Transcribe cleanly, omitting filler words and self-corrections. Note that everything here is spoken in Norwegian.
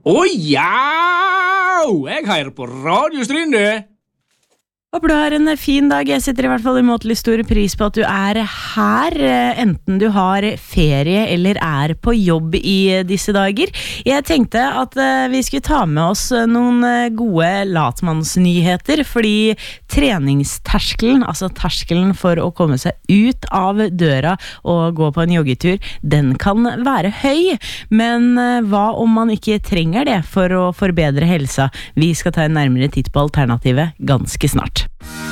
Å ja! Jeg heier på Radio Strynde! Håper du har en fin dag. Jeg setter i hvert fall umåtelig stor pris på at du er her, enten du har ferie eller er på jobb i disse dager. Jeg tenkte at vi skulle ta med oss noen gode latmannsnyheter, fordi treningsterskelen, altså terskelen for å komme seg ut av døra og gå på en joggetur, den kan være høy. Men hva om man ikke trenger det for å forbedre helsa? Vi skal ta en nærmere titt på alternativet ganske snart.